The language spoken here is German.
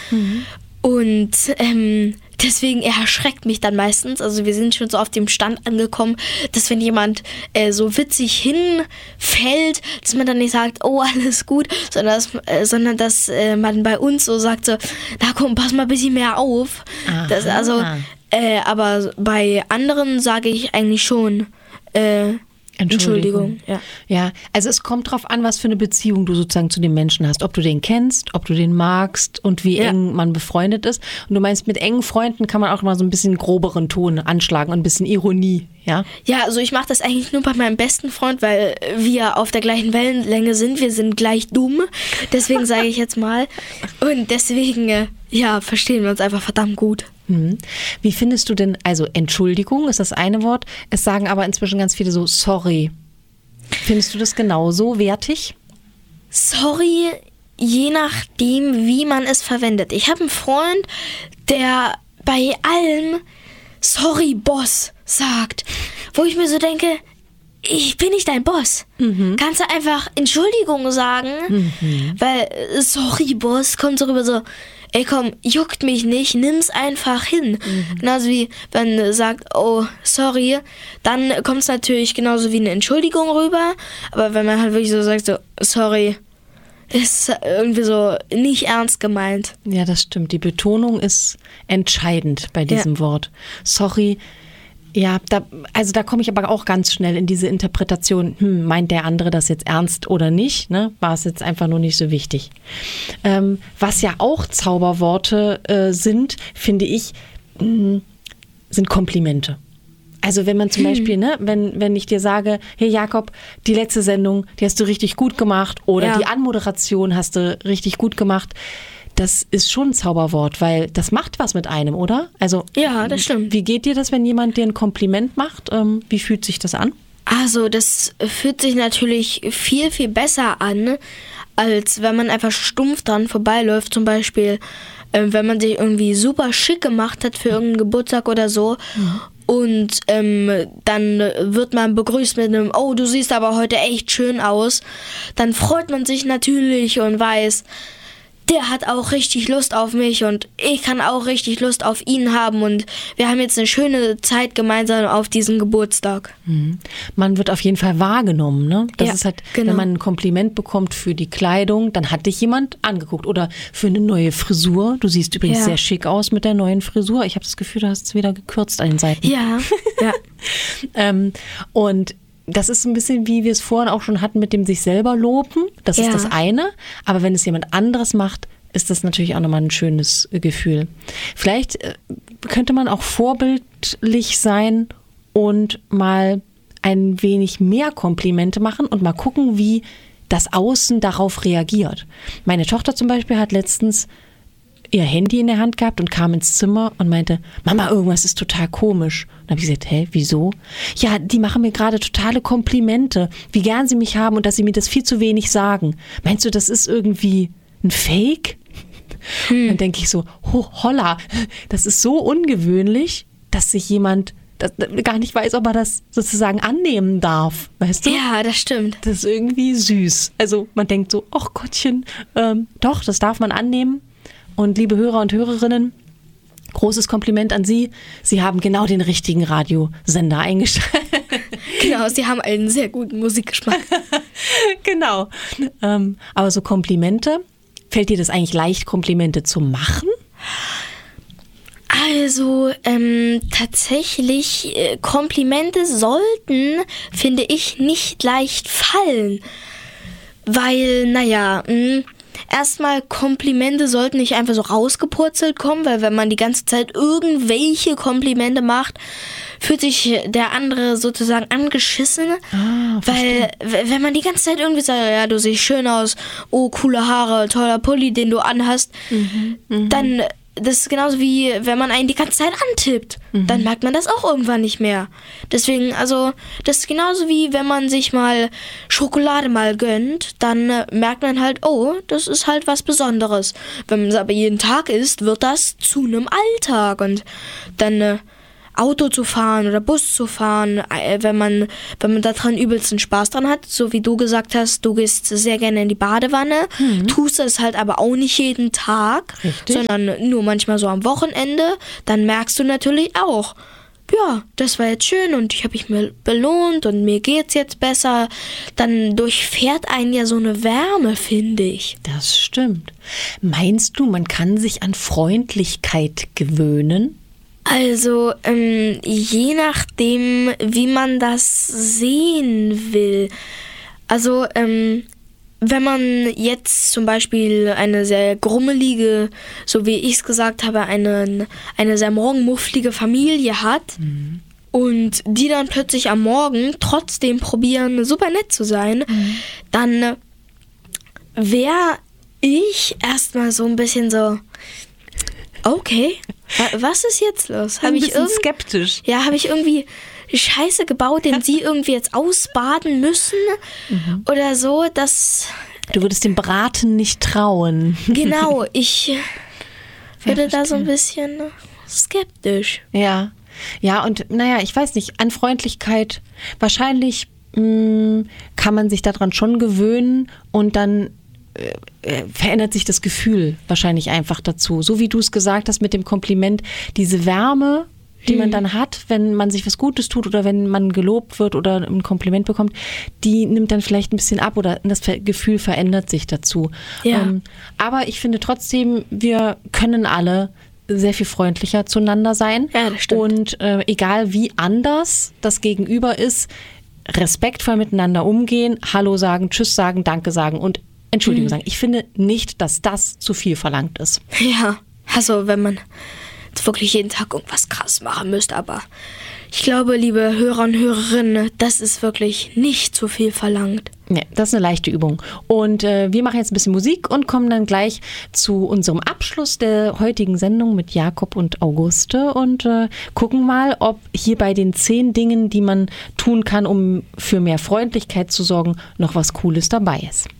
Und deswegen erschreckt mich dann meistens, also wir sind schon so auf dem Stand angekommen, dass wenn jemand so witzig hinfällt, dass man dann nicht sagt, oh, alles gut, sondern dass man bei uns so sagt, so, na komm, pass mal ein bisschen mehr auf. Das, aber bei anderen sage ich eigentlich schon Entschuldigung. Ja, also es kommt drauf an, was für eine Beziehung du sozusagen zu dem Menschen hast. Ob du den kennst, ob du den magst und wie eng man befreundet ist. Und du meinst, mit engen Freunden kann man auch mal so ein bisschen groberen Ton anschlagen und ein bisschen Ironie, ja? Ja, also ich mache das eigentlich nur bei meinem besten Freund, weil wir auf der gleichen Wellenlänge sind. Wir sind gleich dumm, deswegen sage ich jetzt mal. Und deswegen, verstehen wir uns einfach verdammt gut. Wie findest du denn, also Entschuldigung ist das eine Wort, es sagen aber inzwischen ganz viele so sorry. Findest du das genauso wertig? Sorry, je nachdem, wie man es verwendet. Ich habe einen Freund, der bei allem sorry, Boss sagt, wo ich mir so denke, ich bin nicht dein Boss. Kannst du einfach Entschuldigung sagen? Weil sorry, Boss kommt so rüber so, ey komm, juckt mich nicht, nimm's einfach hin. Genauso wie, wenn man sagt, oh, sorry, dann kommt es natürlich genauso wie eine Entschuldigung rüber. Aber wenn man halt wirklich so sagt, so, sorry, ist irgendwie so nicht ernst gemeint. Ja, das stimmt. Die Betonung ist entscheidend bei diesem Wort. Sorry. Ja, da komme ich aber auch ganz schnell in diese Interpretation, meint der andere das jetzt ernst oder nicht, ne? War es jetzt einfach nur nicht so wichtig. Was ja auch Zauberworte sind, finde ich, sind Komplimente. Also wenn man zum Beispiel, ne, wenn ich dir sage, hey Jakob, die letzte Sendung, die hast du richtig gut gemacht oder die Anmoderation hast du richtig gut gemacht, das ist schon ein Zauberwort, weil das macht was mit einem, oder? Also ja, das stimmt. Wie geht dir das, wenn jemand dir ein Kompliment macht? Wie fühlt sich das an? Also das fühlt sich natürlich viel, viel besser an, als wenn man einfach stumpf dran vorbeiläuft. Zum Beispiel, wenn man sich irgendwie super schick gemacht hat für irgendeinen Geburtstag oder so. Und dann wird man begrüßt mit einem, oh, du siehst aber heute echt schön aus. Dann freut man sich natürlich und weiß, der hat auch richtig Lust auf mich und ich kann auch richtig Lust auf ihn haben und wir haben jetzt eine schöne Zeit gemeinsam auf diesen Geburtstag. Man wird auf jeden Fall wahrgenommen, ne? Das ist halt, genau. Wenn man ein Kompliment bekommt für die Kleidung, dann hat dich jemand angeguckt oder für eine neue Frisur. Du siehst übrigens sehr schick aus mit der neuen Frisur. Ich habe das Gefühl, du hast es wieder gekürzt an den Seiten. Ja. Und das ist ein bisschen, wie wir es vorhin auch schon hatten, mit dem sich selber loben. Das ist das eine. Aber wenn es jemand anderes macht, ist das natürlich auch nochmal ein schönes Gefühl. Vielleicht könnte man auch vorbildlich sein und mal ein wenig mehr Komplimente machen und mal gucken, wie das Außen darauf reagiert. Meine Tochter zum Beispiel hat letztens ihr Handy in der Hand gehabt und kam ins Zimmer und meinte, Mama, irgendwas ist total komisch. Und habe ich gesagt, hä, wieso? Ja, die machen mir gerade totale Komplimente, wie gern sie mich haben und dass sie mir das viel zu wenig sagen. Meinst du, das ist irgendwie ein Fake? Dann denke ich so, holla, das ist so ungewöhnlich, dass sich jemand gar nicht weiß, ob er das sozusagen annehmen darf, weißt du? Ja, das stimmt. Das ist irgendwie süß. Also man denkt so, ach Gottchen, doch, das darf man annehmen. Und liebe Hörer und Hörerinnen, großes Kompliment an Sie. Sie haben genau den richtigen Radiosender eingeschaltet. Genau, Sie haben einen sehr guten Musikgeschmack. Genau. Aber so Komplimente, fällt dir das eigentlich leicht, Komplimente zu machen? Also tatsächlich, Komplimente sollten, finde ich, nicht leicht fallen. Weil, erstmal, Komplimente sollten nicht einfach so rausgepurzelt kommen, weil wenn man die ganze Zeit irgendwelche Komplimente macht, fühlt sich der andere sozusagen angeschissen. Weil wenn man die ganze Zeit irgendwie sagt, ja, du siehst schön aus, oh, coole Haare, toller Pulli, den du anhast, dann, das ist genauso wie, wenn man einen die ganze Zeit antippt, dann merkt man das auch irgendwann nicht mehr. Deswegen, also, das ist genauso wie, wenn man sich mal Schokolade mal gönnt, dann merkt man halt, oh, das ist halt was Besonderes. Wenn man es aber jeden Tag isst, wird das zu einem Alltag und dann Auto zu fahren oder Bus zu fahren, wenn man daran übelsten Spaß dran hat. So wie du gesagt hast, du gehst sehr gerne in die Badewanne, tust es halt aber auch nicht jeden Tag, sondern nur manchmal so am Wochenende. Dann merkst du natürlich auch, ja, das war jetzt schön und ich habe mich mir belohnt und mir geht's jetzt besser. Dann durchfährt einen ja so eine Wärme, finde ich. Das stimmt. Meinst du, man kann sich an Freundlichkeit gewöhnen? Also, je nachdem, wie man das sehen will. Also, wenn man jetzt zum Beispiel eine sehr grummelige, so wie ich es gesagt habe, eine sehr morgenmufflige Familie hat und die dann plötzlich am Morgen trotzdem probieren, super nett zu sein, dann wäre ich erstmal so ein bisschen so, okay, was ist jetzt los? Ein bisschen skeptisch. Ja, habe ich irgendwie Scheiße gebaut, den sie irgendwie jetzt ausbaden müssen oder so, dass... Du würdest dem Braten nicht trauen. Genau, ich würde da so ein bisschen skeptisch. Ja, und naja, ich weiß nicht, an Freundlichkeit, wahrscheinlich kann man sich daran schon gewöhnen und dann verändert sich das Gefühl wahrscheinlich einfach dazu. So wie du es gesagt hast mit dem Kompliment, diese Wärme, die man dann hat, wenn man sich was Gutes tut oder wenn man gelobt wird oder ein Kompliment bekommt, die nimmt dann vielleicht ein bisschen ab oder das Gefühl verändert sich dazu. Ja. Aber ich finde trotzdem, wir können alle sehr viel freundlicher zueinander sein. Ja, das stimmt. Und egal wie anders das Gegenüber ist, respektvoll miteinander umgehen, Hallo sagen, Tschüss sagen, Danke sagen und Entschuldigung sagen. Ich finde nicht, dass das zu viel verlangt ist. Ja, also wenn man wirklich jeden Tag irgendwas krass machen müsste, aber ich glaube, liebe Hörer und Hörerinnen, das ist wirklich nicht zu viel verlangt. Nee, das ist eine leichte Übung. Und wir machen jetzt ein bisschen Musik und kommen dann gleich zu unserem Abschluss der heutigen Sendung mit Jakob und Auguste und gucken mal, ob hier bei den 10 Dingen, die man tun kann, um für mehr Freundlichkeit zu sorgen, noch was Cooles dabei ist.